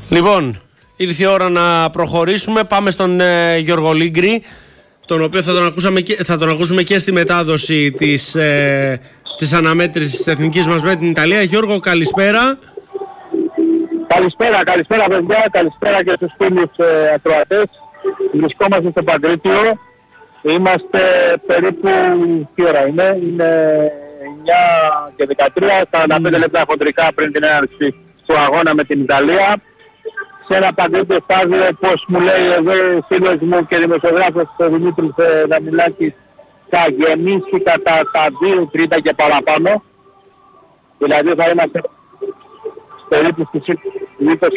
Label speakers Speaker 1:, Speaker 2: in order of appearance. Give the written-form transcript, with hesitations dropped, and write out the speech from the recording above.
Speaker 1: Λοιπόν, ήρθε η ώρα να προχωρήσουμε. Πάμε στον Γιώργο Λίγκρη, τον οποίο θα τον ακούσουμε και στη μετάδοση της αναμέτρησης της εθνικής μας με την Ιταλία. Γιώργο, καλησπέρα.
Speaker 2: Καλησπέρα παιδιά, καλησπέρα και στους φίλους ακροατές. Βρισκόμαστε στο Παγκρίτιο. Είμαστε περίπου, τι ώρα είναι 9 και 13, 45 λεπτά χοντρικά πριν την έναρξη του αγώνα με την Ιταλία. Σε ένα παγκρίτιο στάδιο, όπως μου λέει εδώ ο φίλος μου και δημοσιογράφος ο Δημήτρης Δαμιλάκης, θα γεμίσει κατά τα 2 τρίτα και παραπάνω. Δηλαδή θα είμαστε περίπου στις 20